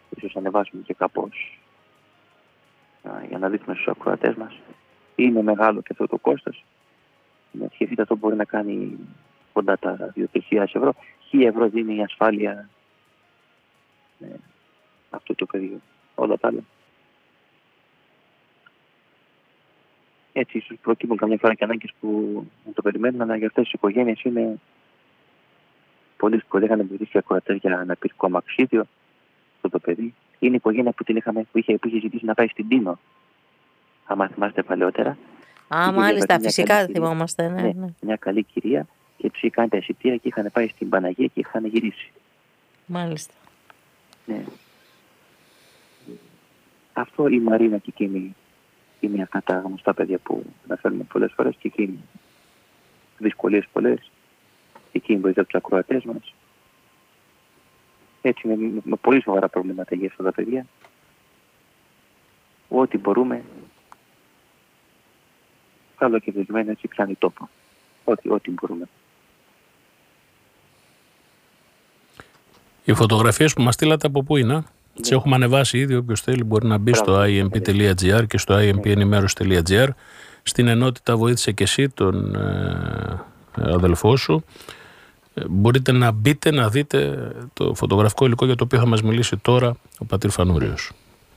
ίσως ανεβάσουμε και κάπως για να δείχνουμε στους ακροατές μας. Είναι μεγάλο και αυτό το κόστος. Σκεφτείτε, αυτό μπορεί να κάνει κοντά τα 2-3 ευρώ. 1.000 ευρώ δίνει η ασφάλεια αυτό το πεδίο. Όλα τα άλλα. Έτσι, ίσως προκύπτουν καμιά φορά και ανάγκες που το περιμένουν, αλλά για αυτές τις οικογένειες είναι πολλοί που είχαν βοηθήσει ακροατές για να πει ακόμα αξίδιο αυτό το παιδί. Είναι η οικογένεια που είχε ζητήσει να πάει στην Τίνο. Αν θυμάστε παλαιότερα. Μάλιστα, φυσικά θυμόμαστε. Ναι. Μια καλή κυρία και τους είχε κάνει τα εισιτήρια και είχαν πάει στην Παναγία και είχαν γυρίσει. Μάλιστα. Ναι. Αυτό η Μαρίνα και εκείνη είναι αυτά τα γνωστά παιδιά που αναφέρουμε πολλές φορές και εκείνη δυσκολίες πολλές και εκείνη βοηθά τους ακροατές μας. Έτσι με πολύ σοβαρά προβλήματα για αυτά τα παιδιά. Ό,τι μπορούμε, καλό και δεσμένο, έτσι πιάνει τόπο. Ό,τι μπορούμε. Οι φωτογραφίες που μας στείλατε από πού είναι? Τις έχουμε ανεβάσει ήδη, όποιος θέλει μπορεί να μπει στο imp.gr και στο impenημέρωση.gr. Στην ενότητα Βοήθησε και εσύ τον αδελφό σου. Μπορείτε να μπείτε να δείτε το φωτογραφικό υλικό για το οποίο θα μας μιλήσει τώρα ο πατήρ Φανούριος.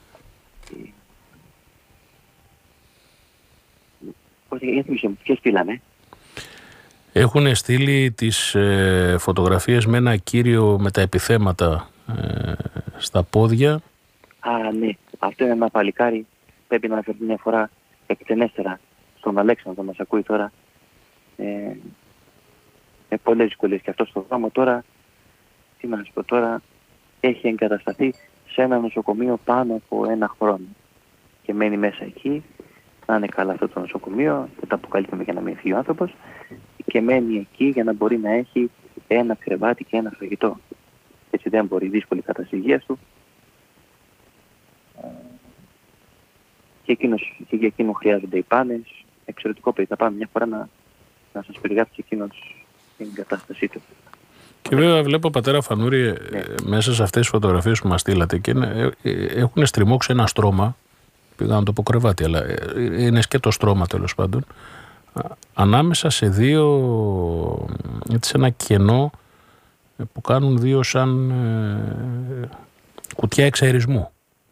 Ποιες στείλανε? Έχουν στείλει τις φωτογραφίες με ένα κύριο με τα επιθέματα στα πόδια. Ναι. Αυτό είναι ένα παλικάρι. Πρέπει να αναφερθεί μια φορά εκτενέστερα στον Αλέξανδρο, μας ακούει τώρα. Με πολλές δυσκολίες και αυτό στο δρόμο τώρα. Τι να σας πω τώρα, έχει εγκατασταθεί σε ένα νοσοκομείο πάνω από 1 χρόνο και μένει μέσα εκεί. Να είναι καλά αυτό το νοσοκομείο, δεν τα αποκαλύπτουμε για να μην φύγει ο άνθρωπος, και μένει εκεί για να μπορεί να έχει ένα κρεβάτι και ένα φαγητό. Έτσι δεν μπορεί, δύσκολη κατάσταση υγείας του. Και για εκείνο χρειάζονται οι πάνες. Εξαιρετικό παιδί, θα πάμε μια φορά να σας περιγράψει και εκείνος την κατάστασή του. Και βέβαια βλέπω, πατέρα Φανούρη, μέσα σε αυτές τις φωτογραφίες που μας στείλατε και έχουν στριμώξει ένα στρώμα. Πήγα να το πω κρεβάτι, αλλά είναι σκέτο στρώμα τέλος πάντων. Ανάμεσα σε σε ένα κενό που κάνουν 2 σαν κουτιά εξαερισμού.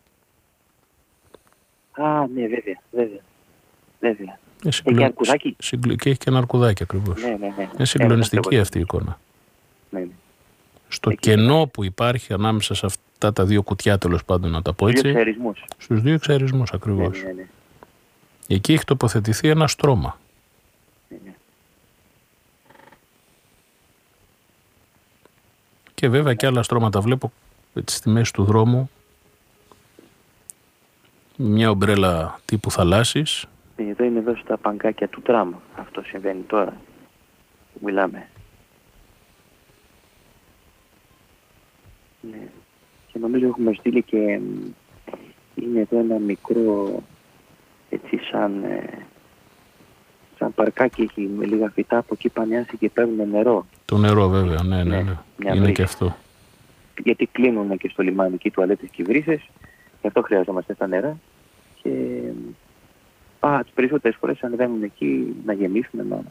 Ναι, βέβαια. Έχει αρκουδάκι. Και έχει και ένα αρκουδάκι ακριβώς. Ναι. Είναι συγκλονιστική αυτή η εικόνα. Ναι. Στο κενό που υπάρχει ανάμεσα σε αυτά τα 2 κουτιά, τέλος πάντων, να τα πω έτσι. Στους 2 εξαερισμούς ακριβώς. Ναι. Εκεί έχει τοποθετηθεί ένα στρώμα. Ναι. Και βέβαια και άλλα στρώματα βλέπω έτσι στη μέση του δρόμου. Μια ομπρέλα τύπου θαλάσσης. Εδώ είναι εδώ στα παγκάκια του τραμ. Αυτό συμβαίνει τώρα που μιλάμε. Ναι. Και νομίζω έχουμε στείλει και είναι εδώ ένα μικρό έτσι σαν παρκάκι, έχει με λίγα φυτά, από εκεί πανιάσει και παίρνουν νερό. Το νερό βέβαια, ναι. Είναι βρύση. Και αυτό. Γιατί κλείνουν και στο λιμάνι εκεί τουαλέτες και βρύσες, γι' αυτό χρειαζόμαστε τα νερά. Και τις περισσότερες φορές ανεβαίνουν εκεί να γεμίσουν, να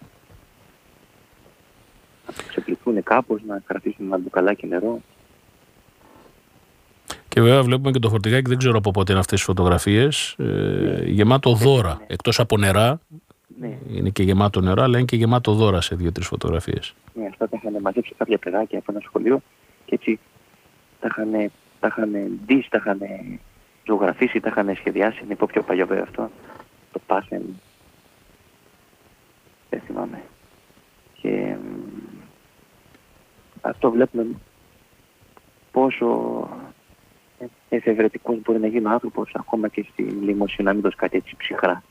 ξεπληθούν κάπως, να κρατήσουν ένα μπουκαλάκι νερό. Και βέβαια βλέπουμε και το φορτηγάκι, δεν ξέρω από πότε είναι αυτές τις φωτογραφίες, γεμάτο δώρα. Εκτός από νερά, είναι και γεμάτο νερά, αλλά είναι και γεμάτο δώρα σε 2-3 φωτογραφίες. Ναι, αυτά τα είχαν μαζέψει κάποια παιδάκια από ένα σχολείο και έτσι τα είχαν ντύσει, τα είχαν ζωγραφίσει, τα είχαν σχεδιάσει. Είναι πιο παλιό βέβαια αυτό, το Πάσεν, δεν θυμάμαι. Και αυτό βλέπουμε πόσο εφευρετικός μπορεί να γίνει ο άνθρωπος ακόμα και στη λίμωση, να μην δώσει κάτι έτσι ψυχρά.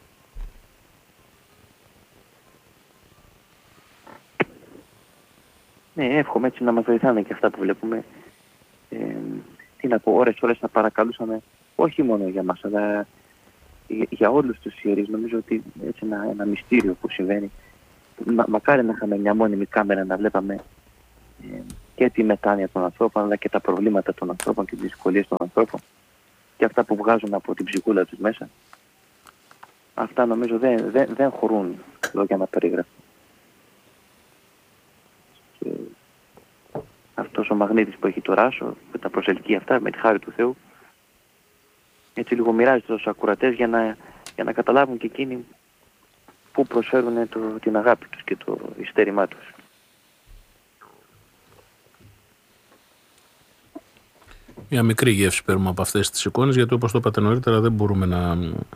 Ναι, εύχομαι έτσι να μας βοηθάνε και αυτά που βλέπουμε. Τι να πω, ώρες να παρακαλούσαμε, όχι μόνο για μας, αλλά για όλους τους ιερείς. Νομίζω ότι έτσι ένα μυστήριο που συμβαίνει. Μακάρι να είχαμε μια μόνιμη κάμερα να βλέπαμε και τη μετάνοια των ανθρώπων, αλλά και τα προβλήματα των ανθρώπων και τις δυσκολίες των ανθρώπων και αυτά που βγάζουν από την ψυχούλα τους μέσα. Αυτά νομίζω δεν χωρούν λόγια να περιγραφούν. Και αυτός ο μαγνήτης που έχει το Ράσο, με τα προσελκύει αυτά, με τη χάρη του Θεού, έτσι λίγο μοιράζεται στους ακουρατές για να καταλάβουν και εκείνοι που προσφέρουν την αγάπη τους και το ειστέρημά τους. Μια μικρή γεύση παίρνουμε από αυτές τις εικόνες, γιατί όπως το είπατε νωρίτερα δεν μπορούμε να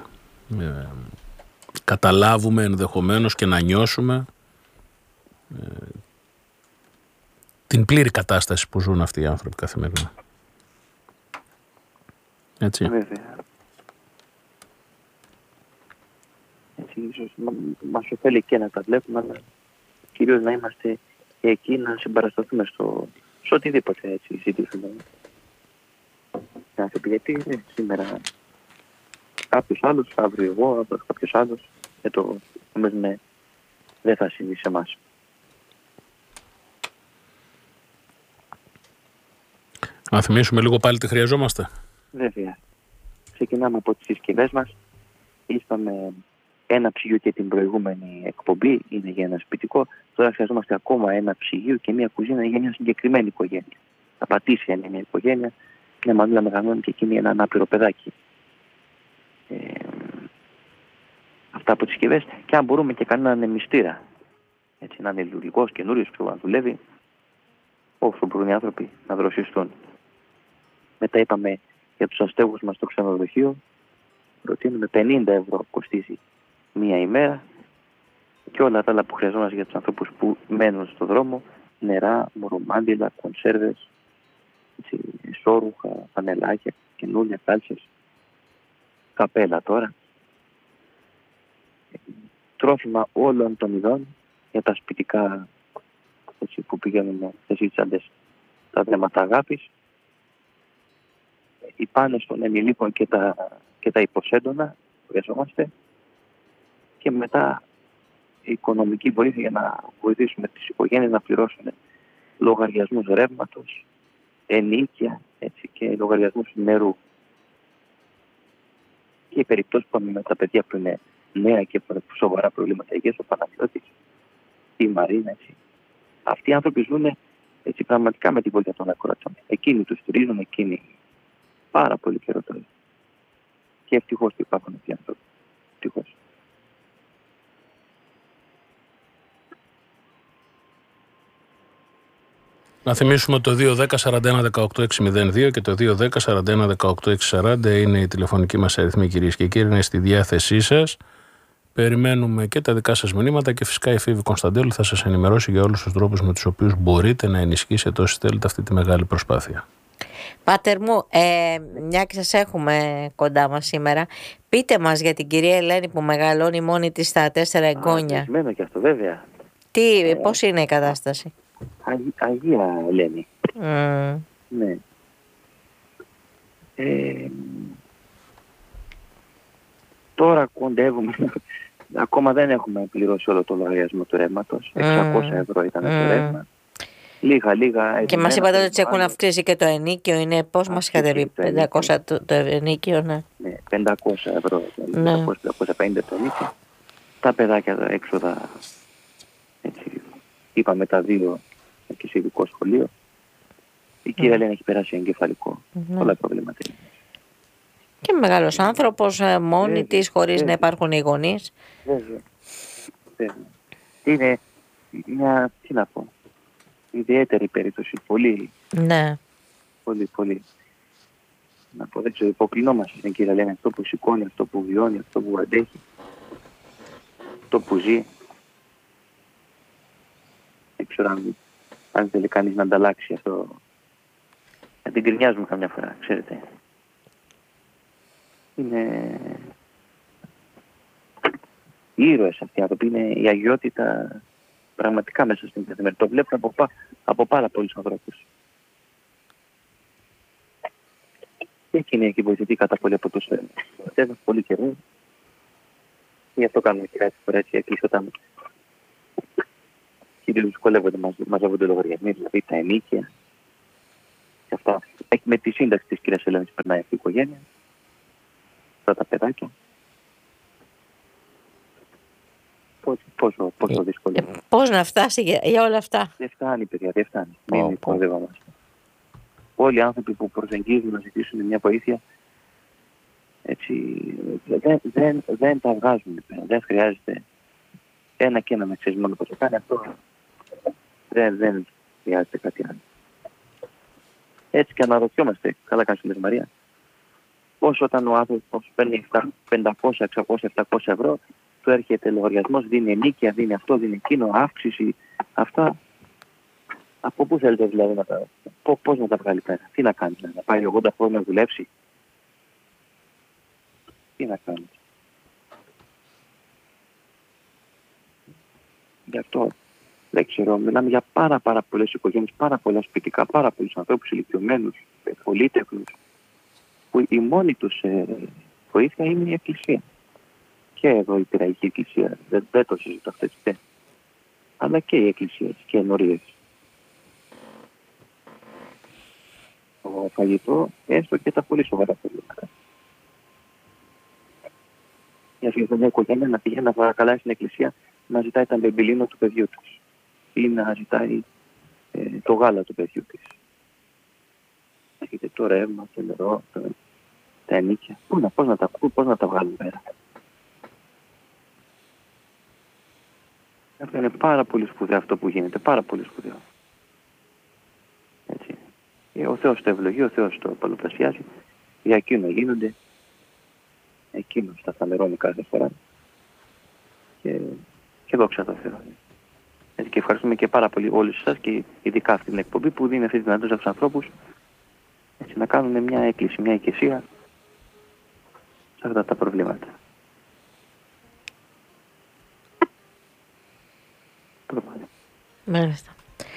καταλάβουμε ενδεχομένως και να νιώσουμε την πλήρη κατάσταση που ζουν αυτοί οι άνθρωποι καθημερινά. Έτσι. Βέβαια. Έτσι, ίσως μας ωφέλει και να τα βλέπουμε, αλλά κυρίως να είμαστε εκεί, να συμπαρασταθούμε σε οτιδήποτε έτσι ζητήσουμε. Γιατί σήμερα κάποιος άλλος, αύριο εγώ, αύριο κάποιος άλλος, νομίζω δεν θα συμβεί σε εμάς. Να θυμίσουμε λίγο πάλι τι χρειαζόμαστε. Βέβαια. Ξεκινάμε από τις συσκευές μας. Είπαμε ένα ψυγείο και την προηγούμενη εκπομπή είναι για ένα σπιτικό. Τώρα χρειαζόμαστε ακόμα ένα ψυγείο και μια κουζίνα για μια συγκεκριμένη οικογένεια. Θα πατήσει είναι μια οικογένεια. Μια μανούλα μεγαλώνει και εκείνη ένα ανάπηρο παιδάκι. Αυτά από τις συσκευές. Και αν μπορούμε και κανέναν ανεμιστήρα. Έτσι, να είναι λειτουργικός, καινούριος, που να δουλεύει. Όσο μπορούν οι άνθρωποι να δροσιστούν. Μετά είπαμε για τους αστέγους μας στο ξενοδοχείο. Προτείνουμε 50 ευρώ κοστίζει μία ημέρα. Και όλα τα άλλα που χρειαζόμαστε για τους ανθρώπους που μένουν στον δρόμο. Νερά, μορομάντιλα, κονσέρβες, ισόρουχα, φανελάκια, καινούργια, κάλτσες, καπέλα τώρα. Τρόφιμα όλων των ειδών για τα σπιτικά έτσι, που πηγαίνουν θεσίτσαντες τα θέματα αγάπης. Οι πάνες των ενηλίκων και τα υποσέντονα που χρειαζόμαστε. Και μετά η οικονομική βοήθεια για να βοηθήσουμε τις οικογένειες να πληρώσουν λογαριασμούς ρεύματος, ενίκια έτσι, και λογαριασμούς νερού. Και οι περιπτώσεις που με τα παιδιά που είναι νέα και σοβαρά προβλήματα υγείας, ο Παναγιώτης, η Μαρίνα, έτσι. Αυτοί οι άνθρωποι ζουν έτσι, πραγματικά με την βοήθεια των ακροατών. Εκείνοι τους στηρίζουν, εκείνοι πάρα πολύ καιρό τώρα. Και ευτυχώς που υπάρχουν αυτοί οι άνθρωποι. Ευτυχώς. Να θυμίσουμε το 210-41-18-602 και το 210-41-18-640 είναι η τηλεφωνική μας αριθμή, κυρίες και κύριοι, είναι στη διάθεσή σας. Περιμένουμε και τα δικά σας μηνύματα και φυσικά η Φίβη Κωνσταντέλου θα σας ενημερώσει για όλους τους τρόπους με τους οποίους μπορείτε να ενισχύσετε όσοι θέλετε αυτή τη μεγάλη προσπάθεια. Πάτερ μου, μια και σας έχουμε κοντά μας σήμερα, πείτε μας για την κυρία Ελένη που μεγαλώνει μόνη της στα 4 εγγόνια. Αγισμένο και αυτό βέβαια. Πώς είναι η κατάσταση? Αγία Ελένη. Ναι. Τώρα κοντεύουμε, ακόμα δεν έχουμε πληρώσει όλο το λογαριασμό του ρεύματος. 600 ευρώ ήταν το ρεύμα. Λίγα. Και μας είπατε ότι έχουν αυξήσει και το ενίκιο. Είναι πώς μας είχατε πει? 500 το ενίκιο, ναι. Ναι, 500 ευρώ. 550 το ενίκιο. Τα παιδάκια τα έξοδα, έτσι, είπαμε τα δύο και σε ειδικό σχολείο. Η κυρία Ελένη έχει περάσει εγκεφαλικό. Πολλά προβλήματα. Και μεγάλος άνθρωπος, μόνη της, χωρίς να υπάρχουν οι γονείς. Βέβαια. Είναι μια, τι να πω, ιδιαίτερη περίπτωση. Πολύ. Ναι. Πολύ. Να πω, δεν ξέρω, υποκλεινόμαστε στην κυρία Ελένη, αυτό που σηκώνει, αυτό που βιώνει, αυτό που αντέχει, αυτό που ζει. Δεν ξέρω αν θέλει κανείς να ανταλλάξει αυτό. Να την κρινιάζουμε καμιά φορά, ξέρετε. Είναι οι ήρωες αυτοί οι άνθρωποι, είναι η αγιότητα πραγματικά μέσα στην καθημερινότητα. Το βλέπουν από πάρα πολλούς ανθρώπους. Και εκείνη έχει βοηθηθεί κατά πολύ από τους θέσμες πολύ καιρό. Γι' αυτό κάνουμε και κάτι φορά έτσι, όταν κυρίως δυσκολεύονται, μαζεύονται λογαριασμοί, δηλαδή τα ενίκια. Και αυτά. Με τη σύνταξη της κυρίας Ελένης περνάει αυτή η οικογένεια. Αυτά τα παιδάκια. Πόσο δύσκολο. Πώς να φτάσει για όλα αυτά. Δεν φτάνει, παιδιά, δεν φτάνει. Μην κορδευόμαστε. Όλοι οι άνθρωποι που προσεγγίζουν να ζητήσουν μια βοήθεια, έτσι, δεν τα βγάζουν. Δεν χρειάζεται ένα και ένα να ξέρεις μόνο πώς το κάνει αυτό. Δεν χρειάζεται κάτι άλλο. Έτσι και αναρωτιόμαστε, καλά κάνει η Μαρία, πώς όταν ο άνθρωπος παίρνει 500, 600, 700 ευρώ, του έρχεται λογαριασμός, δίνει ενίκεια, δίνει αυτό, δίνει εκείνο, αύξηση, αυτά. Από πού θέλετε δηλαδή να τα... Πώς να τα βγάλει πέρα, τι να κάνει, να πάει 80 χρόνια να δουλέψει. Τι να κάνει. Γι' αυτό δεν ξέρω, μιλάμε για πάρα πολλές οικογένειες, πάρα πολλά σπιτικά, πάρα πολλούς ανθρώπους ηλικιωμένους, πολύτεχνους, που η μόνη τους βοήθεια είναι η Εκκλησία. Και εδώ η Πειραϊκή Εκκλησία, δεν το συζητώ αυτές, αλλά και οι εκκλησίες και ενορίες. Το φαγητό, έστω και τα πολύ σοβαρά προβλήματα. Για μια οικογένεια να πηγαίνει να παρακαλάσει στην εκκλησία να ζητάει τα μπεμπιλίνο του παιδιού της ή να ζητάει το γάλα του παιδιού της. Έχετε το ρεύμα, το νερό, τα ενίκια. Πώς να τα βγάλουν πέρα. Αυτό είναι πάρα πολύ σπουδαίο αυτό που γίνεται, πάρα πολύ σπουδαίο. Έτσι. Ο Θεός το ευλογεί, ο Θεός το πολλαπλασιάζει, για εκείνο γίνονται, εκείνος τα φανερώνει κάθε φορά και δόξα τω Θεώ. Έτσι, και ευχαριστούμε και πάρα πολύ όλους εσάς και ειδικά αυτή την εκπομπή που δίνει αυτή τη δυνατότητα στους ανθρώπους, έτσι, να κάνουν μια έκκληση, μια οικεσία σε αυτά τα προβλήματα. Μάλιστα.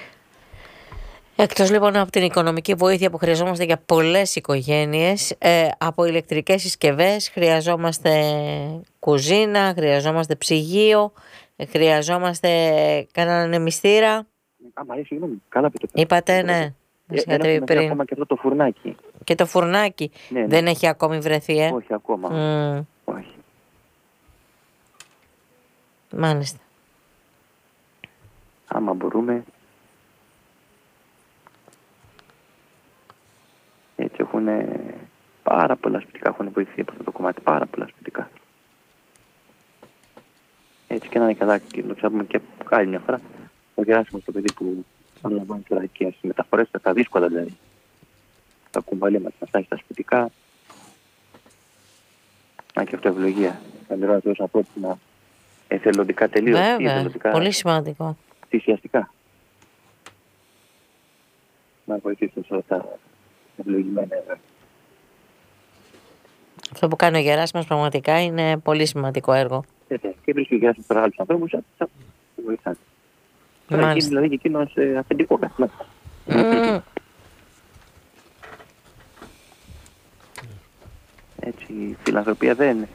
Εκτός λοιπόν από την οικονομική βοήθεια που χρειαζόμαστε για πολλές οικογένειες, από ηλεκτρικές συσκευές χρειαζόμαστε κουζίνα, χρειαζόμαστε ψυγείο, χρειαζόμαστε κανέναν ανεμιστήρα. Συγγνώμη, καλά που το είπατε, ναι. Έχουμε ακόμα και αυτό το φουρνάκι. Και το φουρνάκι δεν έχει ακόμη βρεθεί, Όχι ακόμα. Όχι. Μάλιστα. Άμα μπορούμε. Έτσι έχουν πάρα πολλά σπιτικά, έχουν βοηθεί από αυτό το κομμάτι, πάρα πολλά σπιτικά. Έτσι και να είναι καλά, και το ξέρουμε και άλλη μια φορά, ο Γεράσιμος το παιδί που αναλαμβάνει τώρα και στις μεταφορές, τα δύσκολα δηλαδή, τα κουμπαλήματα, να φτάσει στα σπιτικά, να και αυτό ευλογία. Θα μοιράζω τόσο ανθρώπινα εθελοντικά τελείως. Βέβαια, πολύ σημαντικό. Θυσιαστικά. Να βοηθήσουν σε όλα τα ευλογημένα έργα. Αυτό που κάνει ο Γεράσιμος πραγματικά είναι πολύ σημαντικό έργο. Και βρίσκει ο Γεράσιμος τώρα άλλους ανθρώπους, θα βοηθάνε. Τώρα εκεί δηλαδή και εκείνος αφεντικό καθημερινά. Έτσι, η φιλανθρωπία δεν...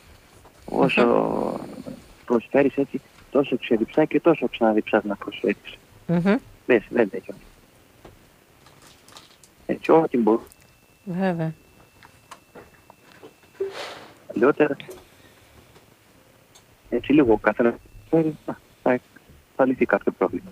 Όσο προσφέρεις έτσι, τόσο ξεδιψά και τόσο ξαναδιψάς να προσφέρεις. Δεν έχει. Έτσι, ό,τι μπορούν. Βέβαια. Αλλιότερα, έτσι λίγο ο καθένας θα λυθεί κάποιο πρόβλημα.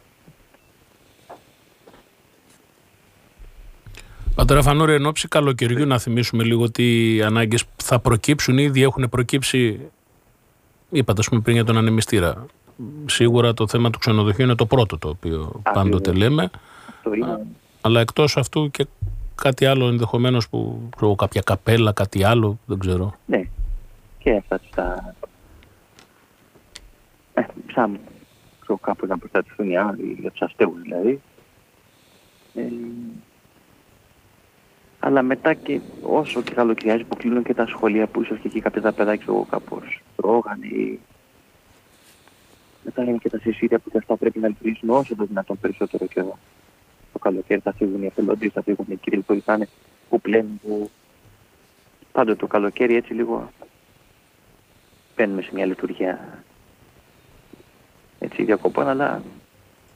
Πατέρα Φανούρη, εν ώψη καλοκαιριού να θυμίσουμε λίγο τι ανάγκες θα προκύψουν, ήδη έχουν προκύψει, είπατε ας πούμε πριν για τον ανεμιστήρα. Σίγουρα το θέμα του ξενοδοχείου είναι το πρώτο το οποίο πάντοτε λέμε, αλλά εκτός αυτού και κάτι άλλο ενδεχομένως που κάποια καπέλα, κάτι άλλο, δεν ξέρω. Ναι, και αυτά τα... Ψάχνουν κάπου να προστατευτούν οι άλλοι, για τους αστέγους δηλαδή. Αλλά μετά και όσο και καλοκαιριάζει που κλείνουν και τα σχολεία που ίσως και εκεί κάποια τα παιδάκια κάπως τρώγανε ή... Μετά είναι και τα συσίδια που και αυτά πρέπει να λειτουργήσουν όσο το δυνατόν περισσότερο καιρό. Το καλοκαίρι θα φύγουν οι εθελοντές, θα φύγουν οι κύριοι που βοηθάνε, που πλένουν, που... Πάντοτε το καλοκαίρι έτσι λίγο μπαίνουμε σε μια λειτουργία έτσι διακοπών, αλλά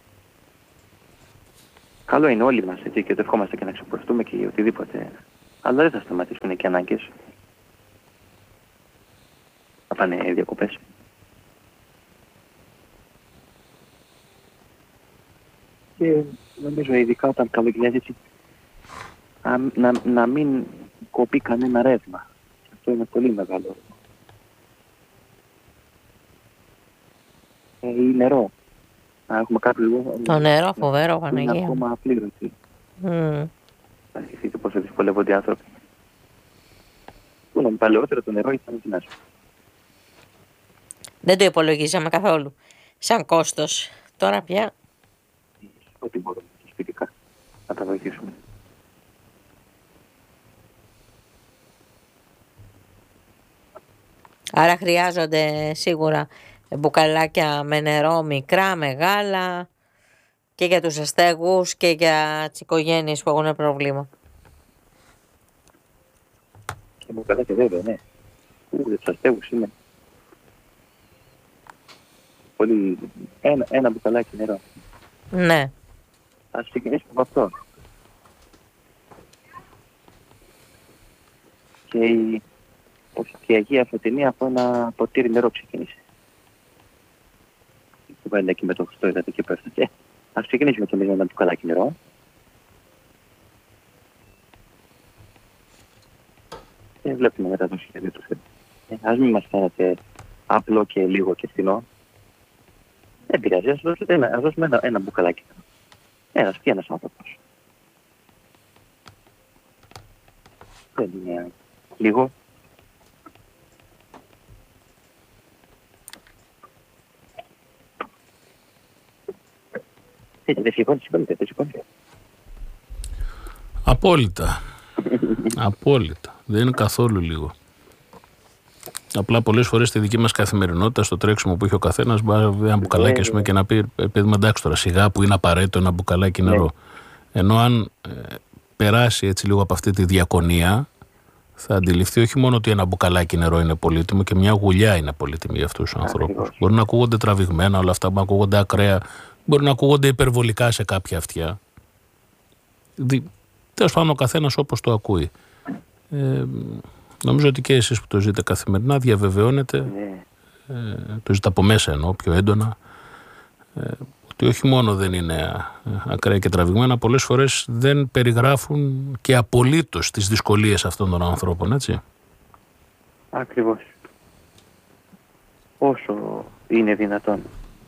καλό είναι όλοι μας έτσι, και το ευχόμαστε και να ξεκουραστούμε και οτιδήποτε. Αλλά δεν θα σταματήσουν και ανάγκες. Θα πάνε διακοπές. Και νομίζω ειδικά όταν καλοκαιριάζει έτσι, να μην κοπεί κανένα ρεύμα. Αυτό είναι πολύ μεγάλο. Ή νερό. Να έχουμε κάποιο λίγο. Το νερό φοβερό, Είναι Παναγία. ακόμα απλήρωτη. Mm. Θα σκεφτείτε πόσο δυσκολεύονται οι άνθρωποι. Πού να παλαιότερο το νερό ήταν την άσπρη. Δεν το υπολογίζαμε καθόλου σαν κόστος. Τώρα πια Ό,τι μπορούμε σπιτικά να τα βοηθήσουμε. άρα χρειάζονται σίγουρα μπουκαλάκια με νερό, μικρά, μεγάλα, και για τους αστέγους και για τις οικογένειες που έχουν πρόβλημα. Και μπουκαλάκια βέβαια, ναι. Για τους αστέγους είναι πολύ. Ένα μπουκαλάκι νερό. Ναι. Ας ξεκινήσουμε από αυτό. Και η Αγία Φωτεινή από ένα ποτήρι νερό ξεκίνησε. Που βάλει εκεί με το Χριστό, είδατε και πέφτει. Ας ξεκινήσουμε και εμείς με ένα μπουκαλάκι νερό. Και βλέπουμε μετά το σχέδιο του Θεού. Ας μην μας φαίνεται απλό και λίγο και φθηνό. Δεν πειράζει, ας δώσουμε ένα μπουκαλάκι νερό. Ένας άνθρωπος. Δεν είναι λίγο. Δεν σηκώνεται. Απόλυτα. Απόλυτα. Δεν είναι καθόλου λίγο. Απλά πολλές φορές στη δική μας καθημερινότητα, στο τρέξιμο που έχει ο καθένας, μπορεί ένα μπουκαλάκι και να πει: παιδί μου, εντάξει τώρα, σιγά που είναι απαραίτητο ένα μπουκαλάκι νερό. Ενώ αν περάσει έτσι λίγο από αυτή τη διακονία, θα αντιληφθεί όχι μόνο ότι ένα μπουκαλάκι νερό είναι πολύτιμο, και μια γουλιά είναι πολύτιμη για αυτούς τους ανθρώπους. Μπορεί να ακούγονται τραβηγμένα όλα αυτά, να ακούγονται ακραία, μπορεί να ακούγονται υπερβολικά σε κάποια αυτιά. Τέλος πάντων, ο καθένας όπως το ακούει. Νομίζω ότι και εσείς που το ζείτε καθημερινά διαβεβαιώνετε, το ζείτε από μέσα εννοώ πιο έντονα, ότι όχι μόνο δεν είναι ακραία και τραβηγμένα, πολλές φορές δεν περιγράφουν και απολύτως τις δυσκολίες αυτών των ανθρώπων, έτσι. Ακριβώς. Όσο είναι δυνατόν.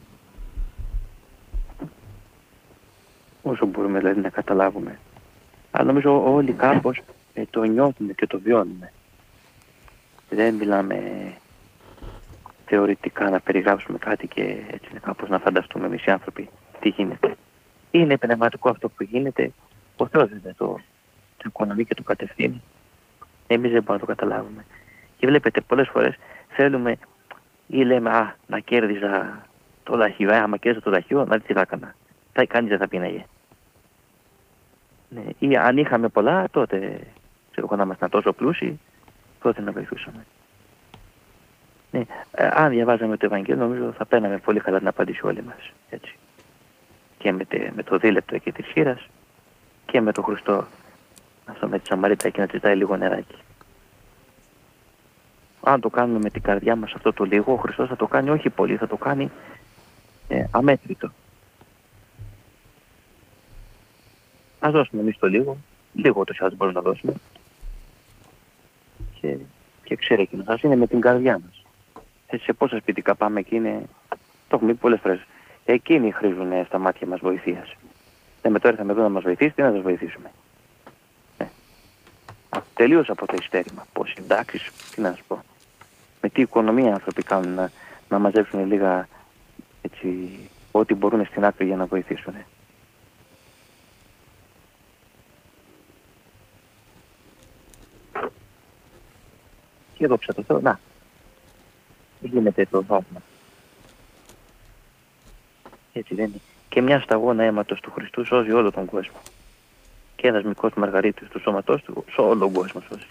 Όσο μπορούμε δηλαδή να καταλάβουμε. Αλλά νομίζω όλοι κάπως το νιώθουμε και το βιώνουμε. Δεν μιλάμε θεωρητικά να περιγράψουμε κάτι και έτσι κάπως να φανταστούμε εμείς οι άνθρωποι τι γίνεται. Είναι πνευματικό αυτό που γίνεται. Ο Θεός δεν το οικονομεί και το κατευθύνει. Εμείς δεν μπορούμε να το καταλάβουμε. Και βλέπετε πολλές φορές θέλουμε ή λέμε να κέρδιζα το λαχείο. Άμα κέρδιζα το λαχείο, να δει τι θα έκανα. Κανείς δεν θα πίναγε. Ναι. Ή αν είχαμε πολλά, τότε να ήμασταν τόσο πλούσιοι, τότε να βοηθούσαμε. Ναι. Αν διαβάζαμε το Ευαγγέλιο, νομίζω θα παίρναμε πολύ καλά την απάντηση όλοι μας. Έτσι. Και με το δίλεπτο εκεί της χήρας και με τον Χριστό, αυτό με τη Σαμαρίτα εκεί να ζητάει λίγο νεράκι. Αν το κάνουμε με την καρδιά μας αυτό το λίγο, ο Χριστός θα το κάνει όχι πολύ, θα το κάνει αμέτρητο. Ας δώσουμε εμείς το λίγο, λίγο το άλλος μπορούμε να δώσουμε. Και ξέρει εκείνος, ας είναι με την καρδιά μας. Σε πόσα σπιτικά πάμε και είναι, το έχουμε πει πολλές φορές, εκείνοι χρήζουν στα μάτια μας βοηθείας. Με τώρα ήρθαμε εδώ να μας βοηθήσει, τι να σας βοηθήσουμε. Τελείως από το ειστέρημα. Πώς συντάξεις, τι να σας πω. Με τι οικονομία άνθρωποι κάνουν να μαζέψουν λίγα έτσι, ό,τι μπορούν στην άκρη για να βοηθήσουν. Και δόξα τω Θεώ, να, γίνεται το θαύμα. Έτσι δεν είναι. Και μια σταγόνα αίματος του Χριστού σώζει όλο τον κόσμο. Και ένας μικρός μαργαρίτης του σώματός του, σε όλο τον κόσμο σώζει.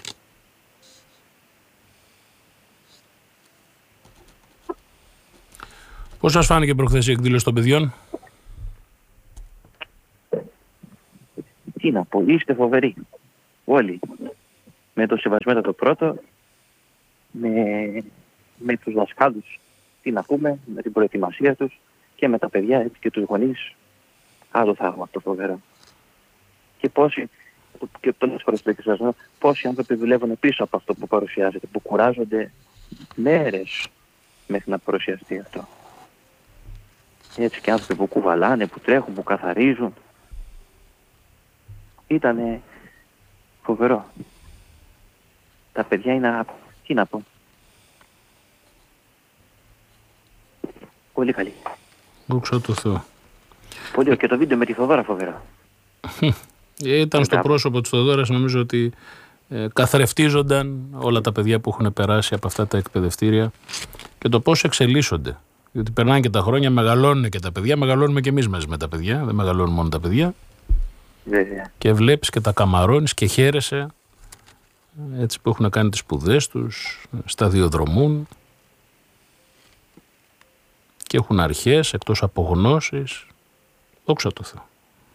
Πώς σας φάνηκε προχθές η εκδήλωση των παιδιών? Τι να πω, είστε φοβεροί. Όλοι. Με το σεβασμένο το πρώτο, με τους δασκάλους, τι να πούμε, με την προετοιμασία τους και με τα παιδιά έτσι, και τους γονείς. Άλλο θαύμα αυτό φοβερό. Και πόσοι, και πολλές φορές το εξασφαλίζω, πόσοι άνθρωποι δουλεύουν πίσω από αυτό που παρουσιάζεται, που κουράζονται μέρες μέχρι να παρουσιαστεί αυτό. Έτσι και άνθρωποι που κουβαλάνε, που τρέχουν, που καθαρίζουν. Ήτανε φοβερό. Τα παιδιά είναι, τι να πω, πολύ καλή. Δόξα τω Θεώ. Πολύ, και το βίντεο με τη Θοδώρα φοβερό. Ήταν στο πρόσωπο της Θοδώρας, νομίζω ότι καθρεφτίζονταν όλα τα παιδιά που έχουν περάσει από αυτά τα εκπαιδευτήρια και το πώς εξελίσσονται. Διότι περνάνε και τα χρόνια, μεγαλώνουν και τα παιδιά, μεγαλώνουμε και εμείς μαζί με τα παιδιά, δεν μεγαλώνουν μόνο τα παιδιά. Βέβαια. Και βλέπεις και τα καμαρώνεις και χαίρεσαι, έτσι που έχουν κάνει τις σπουδές τους, σταδιοδρομούν και έχουν αρχές εκτός από γνώσεις. Δόξα τω Θεώ.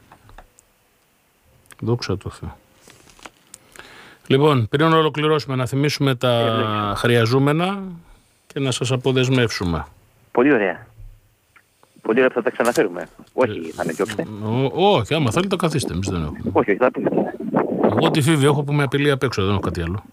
Δόξα τω Θεώ. Λοιπόν, πριν να ολοκληρώσουμε, να θυμίσουμε τα χρειαζόμενα και να σας αποδεσμεύσουμε. Πολύ ωραία. Πολύ ωραία που θα τα ξαναφέρουμε. Όχι, θα με διώξετε. Όχι, άμα θέλετε καθίστε, εμείς δεν έχουμε. Όχι, θα πούμε. Εγώ τη Φίβη έχω που με απειλεί απ' έξω, δεν έχω κάτι άλλο.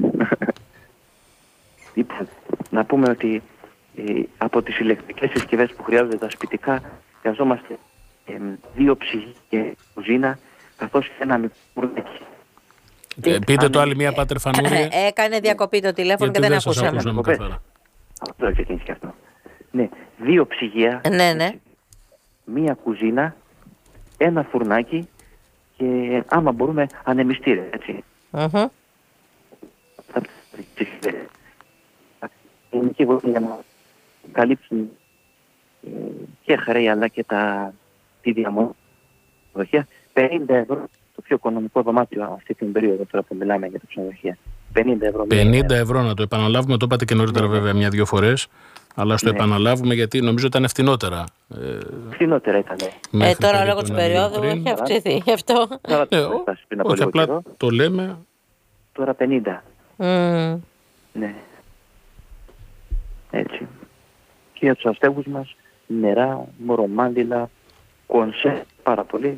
Λοιπόν, να πούμε ότι από τις ηλεκτρικές συσκευές που χρειάζονται τα σπιτικά, χρειαζόμαστε 2 ψυγεία και κουζίνα, καθώς και ένα μικρό φουρνάκι. Πείτε το άλλη μία, Πάτερ Φανούρη. Έκανε διακοπή το τηλέφωνο και δεν ακούσαμε. Αυτό ξεκίνησε και αυτό. Ναι, 2 ψυγεία, Ναι. μία κουζίνα, ένα φουρνάκι και άμα μπορούμε ανεμιστήρια, έτσι. Ελληνική βοήθεια για να καλύψουν και χρέη αλλά και τη διαμονή. 50 ευρώ το πιο οικονομικό δωμάτιο αυτή την περίοδο τώρα που μιλάμε για τα ξενοδοχεία. 50 ευρώ. 50 ευρώ, να το επαναλάβουμε, το είπατε και νωρίτερα βέβαια 1-2 φορές, αλλά στο επαναλάβουμε γιατί νομίζω ήταν φτηνότερα. Φτηνότερα ήταν. Τώρα λόγω της περίοδου έχει αυξηθεί γι' αυτό. Όχι, απλά το λέμε. Τώρα 50. Ναι. Έτσι. Και για τους αστέγους μας, νερά, μορομάντιλα, κονσέ, πάρα πολύ.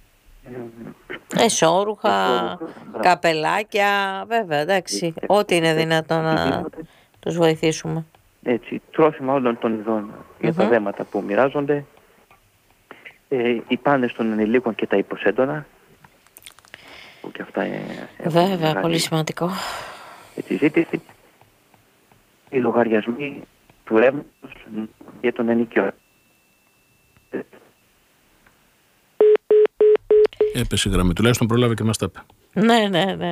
Εσώρουχα, καπελάκια, βέβαια, εντάξει. Ό,τι είναι δυνατό να τους βοηθήσουμε. Έτσι, τρόφιμα όλων των ειδών για τα δέματα που μοιράζονται. Οι πάνες των ενηλίκων και τα υποσέντονα. Που και αυτά βέβαια, πολύ σημαντικό. Έτσι, ζήτηση. Οι λογαριασμοί του ρεύματος για τον ενοικιό. Έπεσε η γραμμή. Τουλάχιστον πρόλαβε και μας τα είπε. Ναι.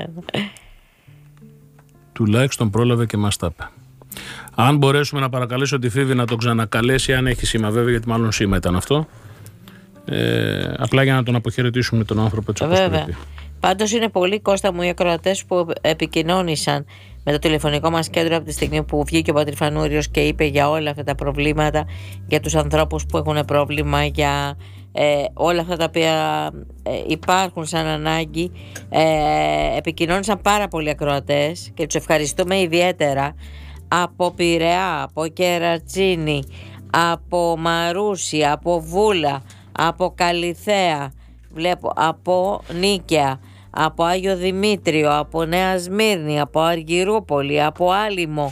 Τουλάχιστον πρόλαβε και μας τα είπε. Αν μπορέσουμε να παρακαλέσω τη Φίβη να τον ξανακαλέσει, αν έχει σήμα βέβαια, γιατί μάλλον σήμα ήταν αυτό. Απλά για να τον αποχαιρετήσουμε τον άνθρωπο έτσι όπως πρέπει. Πάντως είναι πολλοί, Κώστα μου, οι ακροατές που επικοινώνησαν με το τηλεφωνικό μας κέντρο από τη στιγμή που βγήκε ο Πατήρ Φανούριος και είπε για όλα αυτά τα προβλήματα, για τους ανθρώπους που έχουν πρόβλημα, για όλα αυτά τα οποία υπάρχουν σαν ανάγκη. Επικοινώνησαν πάρα πολλοί ακροατές και τους ευχαριστούμε ιδιαίτερα, από Πειραιά, από Κερατσίνη, από Μαρούσι, από Βούλα, από Καλιθέα, βλέπω, από Νίκαια, από Άγιο Δημήτριο, από Νέα Σμύρνη, από Αργυρούπολη, από Άλυμο,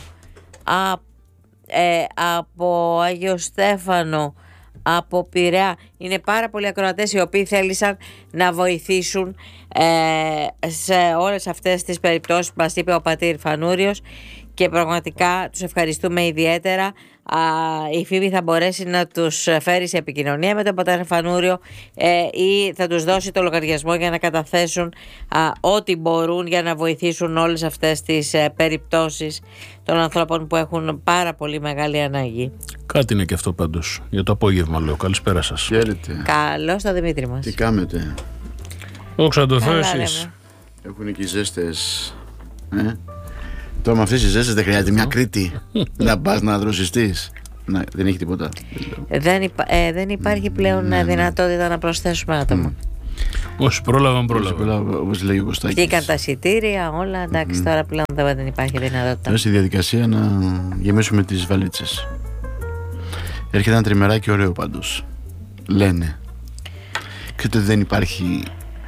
από Άγιο Στέφανο, από Πειραιά. Είναι πάρα πολλοί ακροατές οι οποίοι θέλησαν να βοηθήσουν σε όλες αυτές τις περιπτώσεις που μας είπε ο Πατήρ Φανούριος και πραγματικά τους ευχαριστούμε ιδιαίτερα. Η Φίβη θα μπορέσει να τους φέρει σε επικοινωνία με τον Πατήρ Φανούριο ή θα τους δώσει το λογαριασμό για να καταθέσουν ό,τι μπορούν για να βοηθήσουν όλες αυτές τις περιπτώσεις των ανθρώπων που έχουν πάρα πολύ μεγάλη ανάγκη. Κάτι είναι και αυτό πάντως. Για το απόγευμα λέω. Καλησπέρα σας. Χαίρετε. Καλώς το Δημήτρη μας. Τι κάνετε? Δόξα τω Θεώ, εσείς. Έχουν και οι ζέστες. Τώρα με αυτές οι ζέστες δεν χρειάζεται μια Κρήτη να πας να δροσιστείς. Δεν έχει τίποτα. Δεν υπάρχει πλέον δυνατότητα να προσθέσουμε άτομα. Όσοι πρόλαβαν. Όπως λέει ο Κωστάκης. Βγήκαν τα εισιτήρια, όλα. Εντάξει, τώρα πλέον δεν υπάρχει δυνατότητα. Τώρα στη διαδικασία να γεμίσουμε τις βαλίτσες. Έρχεται ένα τριμεράκι ωραίο πάντως. Λένε. Ξέρετε ότι δεν υπάρχει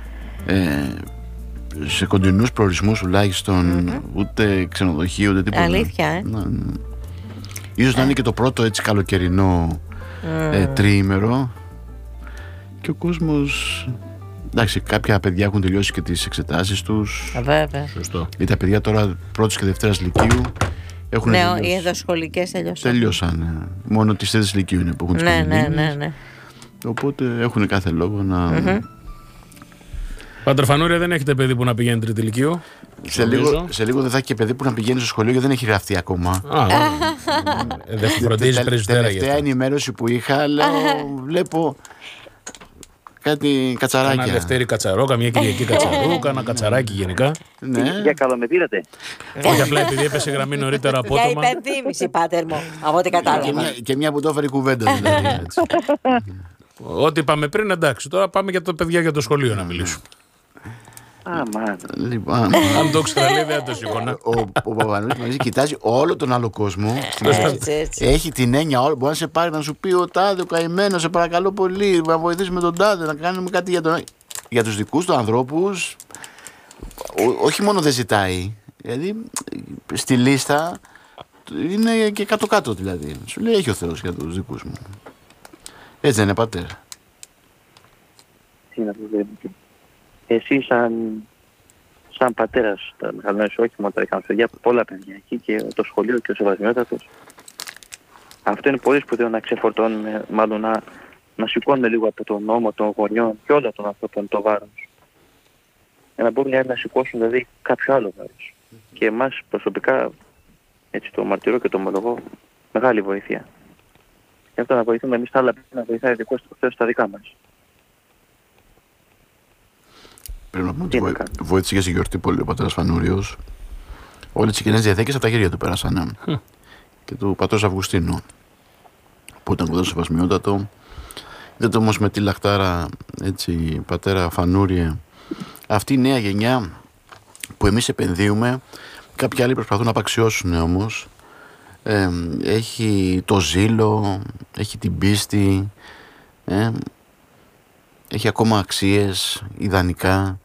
σε κοντινούς προορισμούς τουλάχιστον ούτε ξενοδοχείο ούτε τίποτα. Αλήθεια, ναι. Ίσως να είναι και το πρώτο έτσι καλοκαιρινό τριήμερο και ο κόσμος. Εντάξει, κάποια παιδιά έχουν τελειώσει και τις εξετάσεις τους. Βέβαια. Σωστό. Γιατί τα παιδιά τώρα πρώτης και δευτέρας λυκείου έχουν Ναι, οι ενδοσχολικές τελειώσαν. Μόνο τις θέσεις λυκείου είναι που έχουν τις πανελλήνιες. Ναι. Οπότε έχουν κάθε λόγο να. Πάτερ Φανούρια, δεν έχετε παιδί που να πηγαίνει τρίτη λυκείου? Σε λίγο δεν θα έχει και παιδί που να πηγαίνει στο σχολείο γιατί δεν έχει γραφτεί ακόμα. Δεν φροντίζει πρεσβυτέρα. Τελευταία ενημέρωση που είχα, βλέπω κάτι κατσαράκια. Κάνα Δευτέρη κατσαρό, καμιά Κυριακή κατσαρού, κάνα κατσαράκι γενικά. Ναι. Για καλό με πήρατε. Όχι, απλά επειδή έπεσε γραμμή νωρίτερα απότομα. Για υπενθύμηση, πάτερ μου, από ό,τι κατάλαβα. Και μια που το έφερε κουβέντα δηλαδή. Ό,τι είπαμε πριν, εντάξει. Τώρα πάμε για τα παιδιά για το σχολείο να μιλήσουμε. Λοιπόν, αν το ξέρει, δεν το σηκώνα. Ο Παπανούλης μαζί κοιτάζει όλο τον άλλο κόσμο. Έτσι. Έχει την έννοια όλο. Μπορεί να σε πάρει να σου πει: ο τάδε, ο καημένος, σε παρακαλώ πολύ, να βοηθήσει με τον τάδε, να κάνουμε κάτι για τους δικούς του ανθρώπους. Όχι μόνο δεν ζητάει. Δηλαδή στη λίστα είναι και κάτω-κάτω δηλαδή. Σου λέει: έχει ο Θεός για τους δικούς μου. Έτσι δεν είναι, πατέρα? Τι να το βλέπετε. Εσύ σαν πατέρας, τα μεγαλώνεις όχι μόνο τα δικά μας παιδιά, πολλά παιδιά εκεί και το σχολείο και ο Σεβασμιότατος. Αυτό είναι πολύ σπουδαίο να ξεφορτώνουμε, μάλλον να σηκώνουμε λίγο από τον νόμο των γονιών και όλα των ανθρώπων το βάρος. Για να μπορούν να σηκώσουν δηλαδή κάποιο άλλο βάρος. Και εμάς προσωπικά, έτσι το μαρτυρώ και το ομολογώ, μεγάλη βοήθεια. Γι' αυτό να βοηθούμε εμείς τα άλλα παιδιά, να βοηθάει δικός του Θεός στα δικά μας. Πρέπει να πούμε ότι βοήθησε και στη γιορτή πολύ ο πατέρας Φανούριος. Όλες τις κοινές διαθήκες από τα χέρια του πέρασαν. Και του πατρός Αυγουστίνου, που ήταν κοντά στο Σεβασμιότατο. Είδατε όμως με τη λαχτάρα, έτσι, πατέρα Φανούριε, αυτή η νέα γενιά που εμείς επενδύουμε, κάποιοι άλλοι προσπαθούν να απαξιώσουν όμως. Έχει το ζήλο, έχει την πίστη, έχει ακόμα αξίες ιδανικά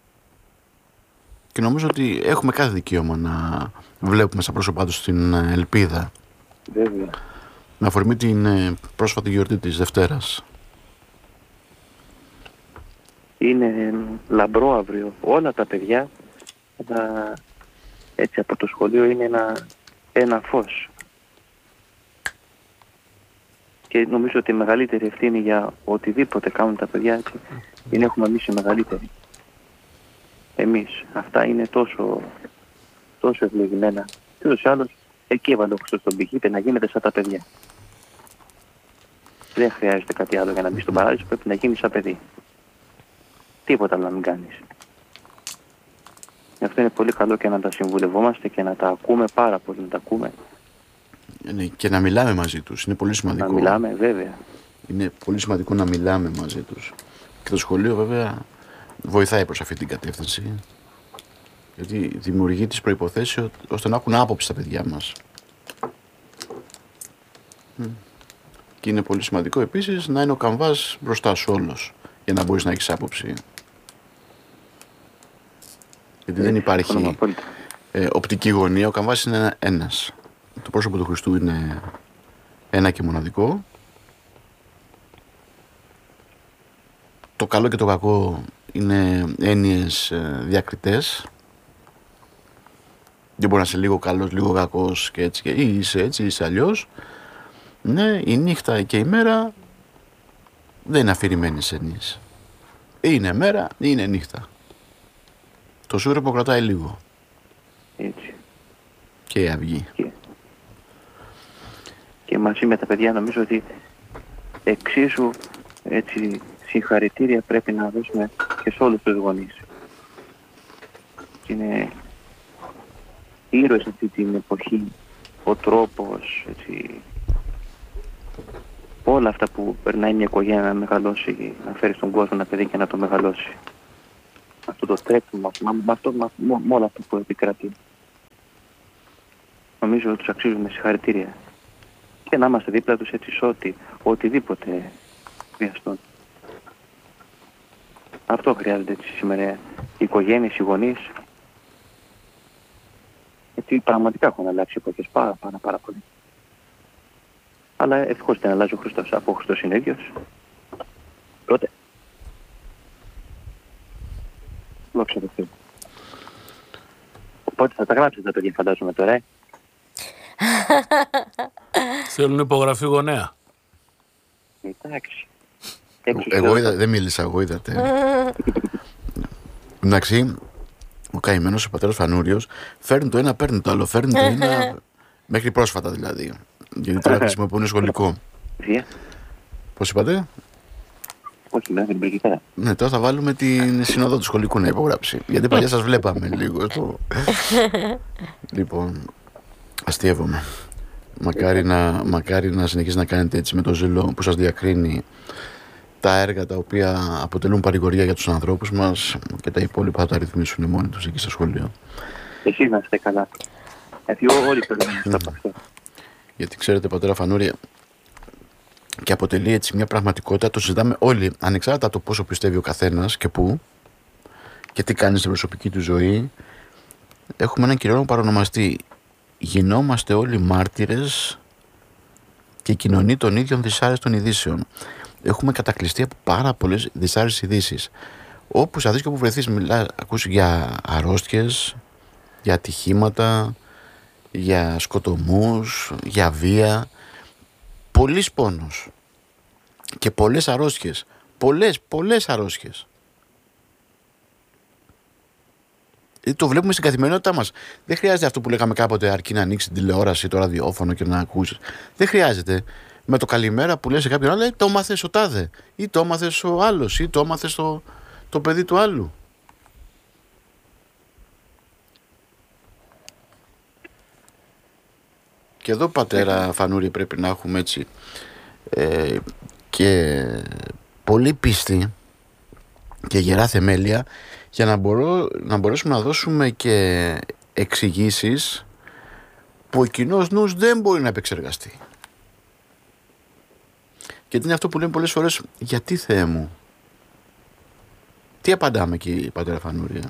και νομίζω ότι έχουμε κάθε δικαίωμα να βλέπουμε στα πρόσωπά τους την ελπίδα. Βέβαια. Με αφορμή την πρόσφατη γιορτή της Δευτέρας. Είναι λαμπρό αύριο. Όλα τα παιδιά έτσι από το σχολείο είναι ένα φως. Και νομίζω ότι η μεγαλύτερη ευθύνη για οτιδήποτε κάνουν τα παιδιά έτσι, είναι έχουμε εμείς οι μεγαλύτεροι. Εμείς. Αυτά είναι τόσο ευλογημένα. Και ούτως ή άλλως εκεί έβαλε ο Χριστός στον πηγή, να γίνεται σαν τα παιδιά. Δεν χρειάζεται κάτι άλλο για να μπει στον παράδεισο, πρέπει να γίνει σαν παιδί. Τίποτα άλλο να μην κάνεις. Γι' αυτό είναι πολύ καλό και να τα συμβουλευόμαστε και να τα ακούμε πάρα πολύ, να τα ακούμε. Και να μιλάμε μαζί τους, είναι πολύ σημαντικό. Να μιλάμε, βέβαια. Είναι πολύ σημαντικό να μιλάμε μαζί τους. Και το σχολείο βέβαια βοηθάει προς αυτή την κατεύθυνση. Γιατί δημιουργεί τις προϋποθέσεις ώστε να έχουν άποψη τα παιδιά μας. Και είναι πολύ σημαντικό επίσης να είναι ο καμβάς μπροστά σου όλος, για να μπορείς να έχεις άποψη. Γιατί δεν υπάρχει οπτική γωνία, ο καμβάς είναι ένας. Το πρόσωπο του Χριστού είναι ένα και μοναδικό. Το καλό και το κακό είναι έννοιες διακριτές. Δεν μπορεί να είσαι λίγο καλός, λίγο κακός και έτσι, ή είσαι έτσι, είσαι αλλιώς. Ναι, η νύχτα και η μέρα δεν είναι αφηρημένες έννοιες. Είναι μέρα ή είναι νύχτα. Το σούρεπο κρατάει λίγο. Έτσι. Και η αυγή. Και μαζί με τα παιδιά νομίζω ότι εξίσου έτσι συγχαρητήρια πρέπει να δώσουμε και σε όλους τους γονείς. Και είναι ήρωες αυτή την εποχή, ο τρόπος, έτσι, όλα αυτά που περνάει μια οικογένεια να μεγαλώσει, να φέρει στον κόσμο ένα παιδί και να το μεγαλώσει. Αυτό το τρέξιμο, με όλα αυτά που επικρατεί. Νομίζω ότι τους αξίζουμε συγχαρητήρια. Και να είμαστε δίπλα τους έτσι σε οτιδήποτε χρειαστούν. Αυτό χρειάζεται έτσι σήμερα οι οικογένειες, οι γονείς. Έτσι πραγματικά έχουν αλλάξει εποχές πάρα πολύ. Αλλά ευτυχώς δεν αλλάζει ο Χριστός. Από ο Χριστός είναι ίδιος. Τότε. Δόξα τω Θεώ. Οπότε θα τα γράψετε τα παιδιά, φαντάζομαι τώρα, Θέλουν υπογραφή γονέα. Εντάξει. Εγώ δεν μίλησα, εγώ είδατε. Εντάξει, ο καημένος ο πατέρας Φανούριος φέρνει το ένα, παίρνει το άλλο. Φέρνει το ένα μέχρι πρόσφατα δηλαδή. Γιατί τώρα χρησιμοποιούν σχολικό. Πώς είπατε? Όχι, μέχρι την Μπρικητέρα. Ναι, τώρα θα βάλουμε την συνόδο του σχολικού να υπογράψει. Γιατί παλιά σας βλέπαμε λίγο. Λοιπόν, αστείευομαι. Μακάρι να συνεχίσει να κάνετε έτσι με το ζήλο που σας διακρίνει τα έργα τα οποία αποτελούν παρηγοριά για τους ανθρώπους μας και τα υπόλοιπα θα τα ρυθμίσουν μόνοι τους εκεί στο σχολείο. Εσείς να είστε καλά. Γιατί όλοι περιμένουν από αυτό. Γιατί ξέρετε, πατέρα Φανούρη, και αποτελεί έτσι μια πραγματικότητα, το συζητάμε όλοι, ανεξάρτητα από το πόσο πιστεύει ο καθένας και πού και τι κάνει στην προσωπική του ζωή. Έχουμε έναν κυριότερο παρονομαστή. Γινόμαστε όλοι μάρτυρες και κοινωνεί των ίδιων δυσάρεστων ειδήσεων. Έχουμε κατακλειστεί από πάρα πολλές δυσάρεστες ειδήσεις. Όπου θα δεις και όπου βρεθείς, ακούς για αρρώστιες, για ατυχήματα, για σκοτωμούς, για βία. Πολύς πόνος και πολλές αρρώστιες. Πολλές αρρώστιες. Το βλέπουμε στην καθημερινότητά μας. Δεν χρειάζεται αυτό που λέγαμε κάποτε, αρκεί να ανοίξει την τηλεόραση, το ραδιόφωνο και να ακούσεις. Δεν χρειάζεται. Με το καλημέρα που λες σε κάποιον άλλο, το μάθες ο τάδε, ή το μάθες ο άλλος, ή το μάθες το παιδί του άλλου. Και εδώ, πατέρα Φανούρη, πρέπει να έχουμε έτσι και πολύ πίστη και γερά θεμέλια για να μπορέσουμε να δώσουμε και εξηγήσεις που ο κοινός νους δεν μπορεί να επεξεργαστεί. Γιατί είναι αυτό που λέμε πολλές φορές, γιατί Θεέ μου? Τι απαντάμε εκεί, πατέρα Φανούρη?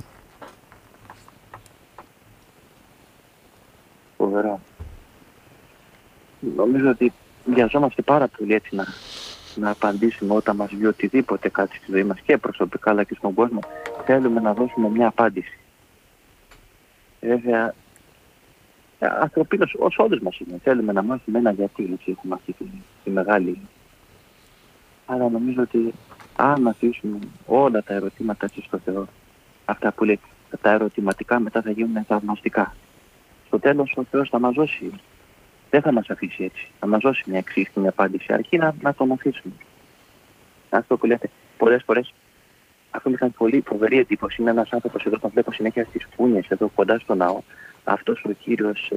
Φοβερό. Νομίζω ότι βιαζόμαστε πάρα πολύ έτσι να απαντήσουμε όταν μας βγει οτιδήποτε κάτι στη ζωή μας και προσωπικά αλλά και στον κόσμο. Θέλουμε να δώσουμε μια απάντηση. Βέβαια, ανθρωπίνως ως όντως μας είναι. Θέλουμε να μάθουμε ένα γιατί έτσι έχουμε αυτή τη μεγάλη. Άρα νομίζω ότι αν αφήσουμε όλα τα ερωτήματα έτσι στο Θεό, αυτά που λέει, τα ερωτηματικά μετά θα γίνουν θαυμαστικά. Στο τέλος ο Θεός θα μας δώσει. Δεν θα μας αφήσει έτσι. Θα μας δώσει μια εξήγηση, μια απάντηση. Αρκεί να το μαθήσουμε. Αυτό που λέτε, πολλές φορές, αυτό μου έκανε πολύ φοβερή εντύπωση. Είναι ένας άνθρωπος εδώ, τον βλέπω συνέχεια στις Πούνιες, εδώ κοντά στο ναό. Αυτός ο κύριος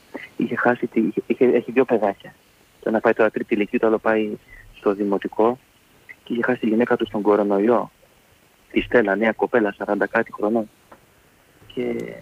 έχει δύο παιδάκια. Το ένα πάει τώρα τρίτη ηλικία, το άλλο πάει στο δημοτικό και είχε χάσει τη γυναίκα του στον κορονοϊό. Τη Στέλλα, νέα κοπέλα, 40 κάτι χρονών. Και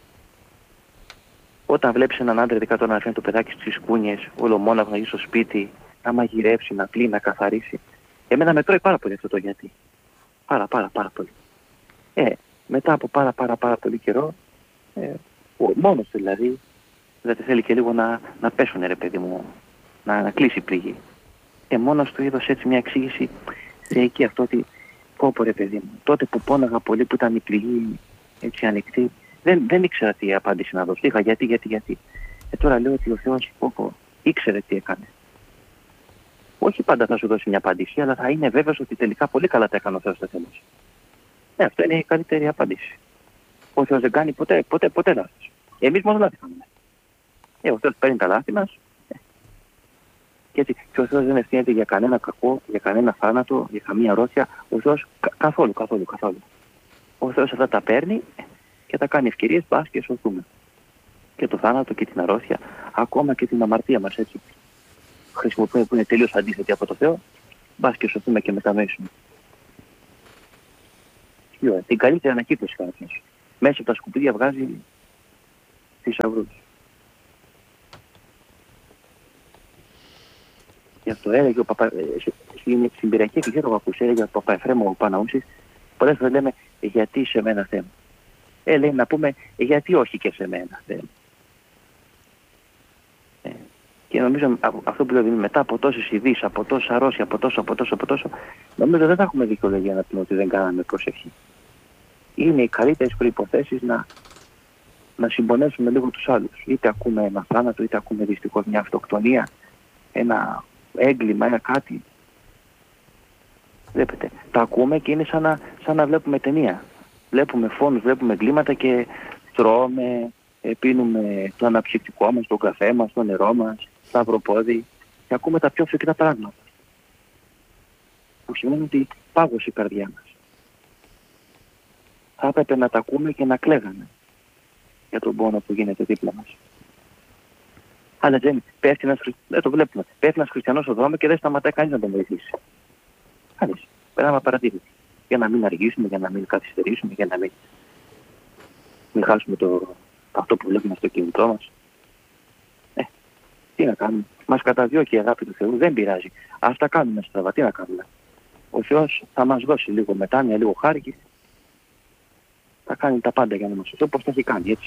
όταν βλέπεις έναν άντρα, ειδικά τώρα να φέρνει το παιδάκι στις Κούνιες, όλο μόναχο να γίνει στο σπίτι, να μαγειρεύσει, να πλύνει, να καθαρίσει. Εμένα με τρώει πάρα πολύ αυτό το γιατί. Πάρα πολύ. Μετά από πάρα πολύ καιρό, μόνος δηλαδή θέλει και λίγο να πέσουνε ρε παιδί μου, να κλείσει η πληγή. Μόνος του είδωσε έτσι μια εξήγηση θεϊκή αυτό ότι πω ρε παιδί μου, τότε που πόναγα πολύ που ήταν η πληγή έτσι ανοιχτή, δεν ήξερα τι απάντηση να δώσω. Είχα γιατί. Τώρα λέω ότι ο Θεός ήξερε τι έκανε. Όχι πάντα θα σου δώσει μια απάντηση, αλλά θα είναι βέβαιος ότι τελικά πολύ καλά τα έκανε ο Θεός στο τέλος. Αυτό είναι η καλύτερη απάντηση. Ο Θεός δεν κάνει ποτέ λάθος. Εμείς μόνο λάθη κάνουμε. Ο Θεός παίρνει τα λάθη μας. Και ο Θεός δεν ευθύνεται για κανένα κακό, για κανένα θάνατο, για καμία αρρώστια. Ο Θεός καθόλου. Ο Θεός αυτά τα παίρνει και τα κάνει ευκαιρίες, πας και σωθούμε. Και το θάνατο και την αρρώστια, ακόμα και την αμαρτία μας έτσι. χρησιμοποιούμε που είναι τελείως αντίθετη από το Θεό, μπας και σωθούμε και μετανοήσουμε. Την καλύτερη ανακύκλωση κάποιος. Μέσα από τα σκουπίδια βγάζει θησαυρούς. Γι' αυτό έλεγε ο στην Πυριακή Εκκλησία το ακούσει, έλεγε ο Παπαεφρέμου ο Παναούσης, πολλές φορές λέμε γιατί σε μένα Θεέ μου. Λέει να πούμε γιατί όχι και σε μένα Θεέ μου. Και νομίζω αυτό που λέω μετά από τόσες ειδήσεις, από τόσα αρρώστια, από τόσο, νομίζω δεν θα έχουμε δικαιολογία να πούμε ότι δεν κάναμε προσευχή. Είναι οι καλύτερες προϋποθέσεις να συμπονέσουμε λίγο τους άλλους. Είτε ακούμε ένα θάνατο, είτε ακούμε δυστυχώς μια αυτοκτονία, ένα έγκλημα, ένα κάτι. Βλέπετε, τα ακούμε και είναι σαν να βλέπουμε ταινία. Βλέπουμε φόνους, βλέπουμε εγκλήματα και τρώμε, πίνουμε το αναψυκτικό μας, το καφέ μας, το νερό μας, το αυροπόδι και ακούμε τα πιο φρικτά πράγματα. Που σημαίνει ότι πάγωσε η καρδιά μας. Θα έπρεπε να τα ακούμε και να κλαίγαμε για τον πόνο που γίνεται δίπλα μας. Αλλά δεν το βλέπουμε. Πέφτει ένας χριστιανός στον δρόμο και δεν σταματάει κανείς να τον βοηθήσει. Κανείς. Περάμε απαρατήρητη. Για να μην αργήσουμε, για να μην καθυστερήσουμε, για να μην χάσουμε αυτό που βλέπουμε στο κινητό μας. Τι να κάνουμε. Μας καταδιώκει η αγάπη του Θεού. Δεν πειράζει. Ας τα κάνουμε στραβά. Τι να κάνουμε. Ο Θεός θα μας δώσει λίγο μετάνοια, λίγο χάρη. Θα κάνει τα πάντα για να μας σωθεί, όπως τα έχει κάνει, έτσι.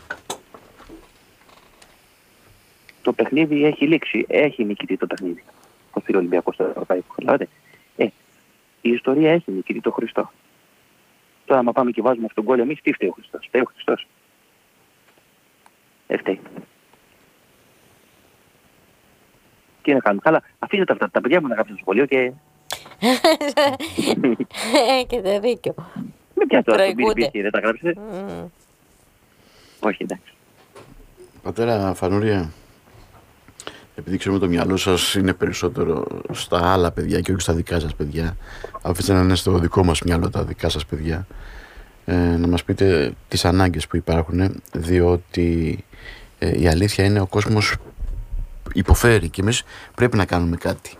Το παιχνίδι έχει λήξει. Έχει νικητή το παιχνίδι. Ο Ολυμπιακός στο Ευρωπαϊκό. Καταλάβατε. Η ιστορία έχει νικητή το Χριστό. Τώρα, άμα πάμε και βάζουμε αυτόν τον γκολ, εμείς τι φταίει ο Χριστός. Φταίει ο Χριστός. Φταίει. Τι να κάνουμε. Καλά, αφήστε τα παιδιά μου να γράψουν στο σχολείο και. Έχετε δίκιο. Με πιάσε τώρα στο μπιρμπίρ, δεν τα γράψετε. Όχι, εντάξει. Πατέρα Φανούρια, επειδή ξέρουμε το μυαλό σας είναι περισσότερο στα άλλα παιδιά και όχι στα δικά σας παιδιά, αφήστε να είναι στο δικό μας μυαλό τα δικά σας παιδιά, να μας πείτε τις ανάγκες που υπάρχουν, διότι η αλήθεια είναι ο κόσμος υποφέρει και εμείς πρέπει να κάνουμε κάτι.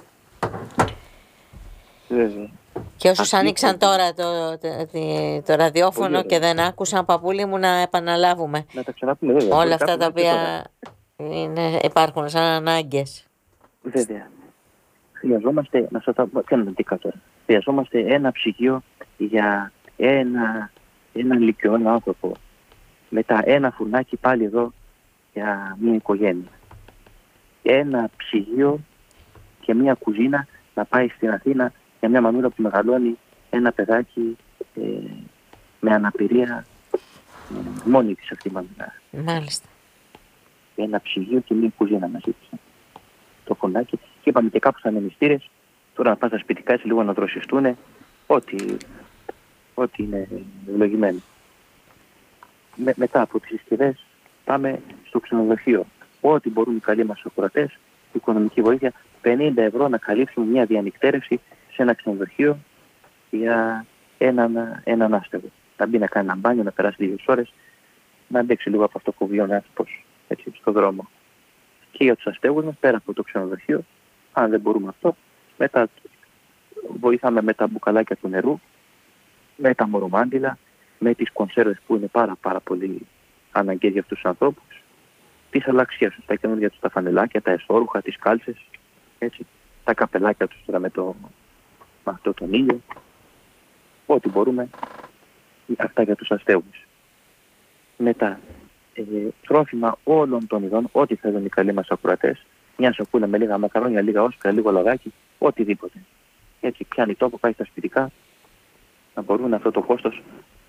Βέβαια. Και όσους άνοιξαν τώρα το ραδιόφωνο και δεν άκουσαν, παππούλη μου, να επαναλάβουμε. Να τα ξαναπούμε, βέβαια. Όλα αυτά τα οποία υπάρχουν σαν ανάγκες. Βέβαια. Χρειαζόμαστε, να σας τα κάνουμε τι τώρα. Χρειαζόμαστε ένα ψυγείο για έναν ηλικιωμένο άνθρωπο. Μετά ένα φουρνάκι πάλι εδώ για μια οικογένεια. Ένα ψυγείο και μια κουζίνα να πάει στην Αθήνα για μια μανούρα που μεγαλώνει ένα παιδάκι με αναπηρία μόνη της αυτή η μανούρα. Μάλιστα. Ένα ψυγείο και μια κουζίνα μας ζήτησαν. Το φωνάκι. Και είπαμε και κάπου στα μενιστήρες, τώρα να πας στα σπιτικά έτσι λίγο να δροσιστούν, ό,τι είναι ευλογημένο. Μετά από τις συσκευές πάμε στο ξενοδοχείο. Ό,τι μπορούν οι καλοί μας ακροατές, οικονομική βοήθεια, 50 ευρώ να καλύψουν μια διανυκτέρευση σε ένα ξενοδοχείο για έναν άστεγο. Να μπει να κάνει ένα μπάνιο, να περάσει λίγες ώρες, να αντέξει λίγο από αυτό που βιώνει άνθρωπος στον δρόμο. Και για τους αστέγους μας, πέρα από το ξενοδοχείο, αν δεν μπορούμε αυτό, μετά βοηθάμε με τα μπουκαλάκια του νερού, με τα μορομάντιλα, με τις κονσέρβες που είναι πάρα πολύ αναγκαίες για αυτούς τους ανθρώπους, τις αλλαξίες τους, τα καινούργια τους, τα φανελάκια, τα εσώρουχα, τις κάλτσες, έτσι, τα καπελάκια τους τώρα με αυτό τον ήλιο, ό,τι μπορούμε, αυτά για τους αστέγους. Μετά, τρόφιμα όλων των ειδών, ό,τι θέλουν οι καλοί μας ακροατές, μια σακούλα με λίγα μακαρόνια, λίγα όσπρα, λίγο λαδάκι, οτιδήποτε. Έτσι πιάνει τόπο, πάει στα σπιτικά, να μπορούν αυτό το κόστος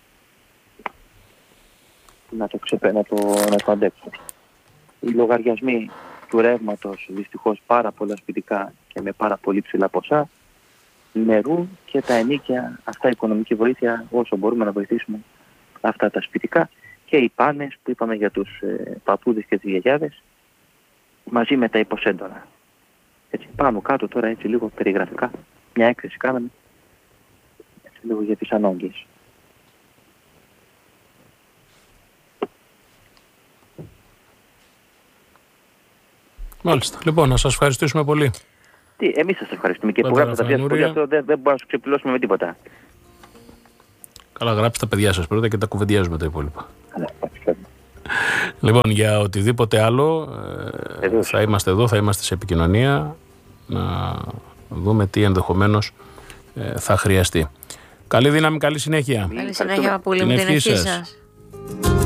να το αντέξουν. Οι λογαριασμοί του ρεύματος, δυστυχώς πάρα πολλά σπιτικά και με πάρα πολύ ψηλά ποσά, νερού και τα ενοίκια, αυτά η οικονομική βοήθεια, όσο μπορούμε να βοηθήσουμε αυτά τα σπιτικά, και οι πάνες που είπαμε για τους παππούδες και τις γιαγιάδες, μαζί με τα υποσέντονα. Έτσι, πάνω κάτω τώρα έτσι λίγο περιγραφικά, μια έκθεση κάναμε, έτσι λίγο για τις ανάγκες. Μάλιστα. Λοιπόν, να σας ευχαριστήσουμε πολύ. Εμείς σας ευχαριστούμε και που γράψατε τα παιδιά σας πολύ, αυτό δεν μπορούμε να σου ξεπληρώσουμε με τίποτα. Καλά, γράψτε τα παιδιά σας πρώτα και τα κουβεντιάζουμε τα υπόλοιπα. Λοιπόν, για οτιδήποτε άλλο θα είμαστε εδώ, θα είμαστε σε επικοινωνία να δούμε τι ενδεχομένως θα χρειαστεί. Καλή δύναμη, καλή συνέχεια. Καλή συνέχεια, Παπούλη, με την ευχή σας.